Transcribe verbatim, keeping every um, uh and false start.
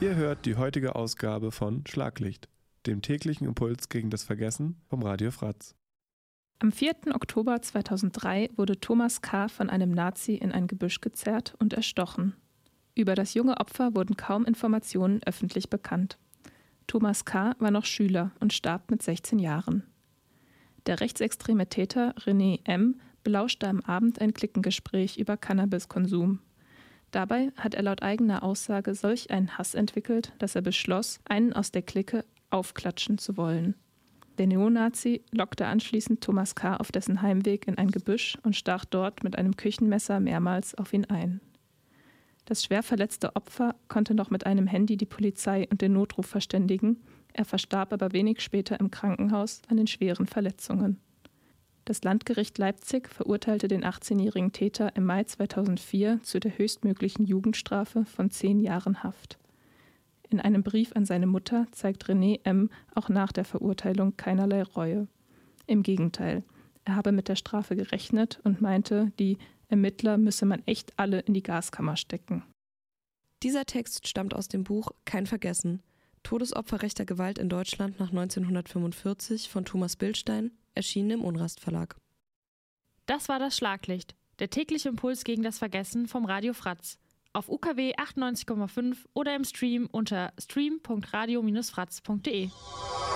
Ihr hört die heutige Ausgabe von Schlaglicht, dem täglichen Impuls gegen das Vergessen vom Radio Fratz. Am vierten Oktober zweitausenddrei wurde Thomas K. von einem Nazi in ein Gebüsch gezerrt und erstochen. Über das junge Opfer wurden kaum Informationen öffentlich bekannt. Thomas K. war noch Schüler und starb mit sechzehn Jahren. Der rechtsextreme Täter René M. belauschte am Abend ein Cliquengespräch über Cannabiskonsum. Dabei hat er laut eigener Aussage solch einen Hass entwickelt, dass er beschloss, einen aus der Clique aufklatschen zu wollen. Der Neonazi lockte anschließend Thomas K. auf dessen Heimweg in ein Gebüsch und stach dort mit einem Küchenmesser mehrmals auf ihn ein. Das schwer verletzte Opfer konnte noch mit einem Handy die Polizei und den Notruf verständigen, er verstarb aber wenig später im Krankenhaus an den schweren Verletzungen. Das Landgericht Leipzig verurteilte den achtzehnjährigen Täter im Mai zweitausendvier zu der höchstmöglichen Jugendstrafe von zehn Jahren Haft. In einem Brief an seine Mutter zeigt René M. auch nach der Verurteilung keinerlei Reue. Im Gegenteil, er habe mit der Strafe gerechnet und meinte, die Ermittler müsse man echt alle in die Gaskammer stecken. Dieser Text stammt aus dem Buch Kein Vergessen. Todesopfer rechter Gewalt in Deutschland nach neunzehnhundertfünfundvierzig von Thomas Bildstein, erschienen im Unrast Verlag. Das war das Schlaglicht, der tägliche Impuls gegen das Vergessen vom Radio Fratz. Auf U K W achtundneunzig Komma fünf oder im Stream unter stream punkt radio Bindestrich fratz punkt de.